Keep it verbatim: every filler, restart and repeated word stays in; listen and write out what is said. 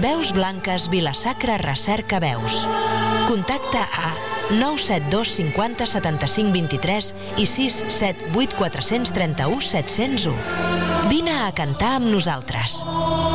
Veus Blanques Vila-sacra Recerca Veus. Contacta a nou set dos cinquanta setanta-cinc vint-i-tres i sis set vuit quatre tres u set zero u. Vine a cantar amb nosaltres.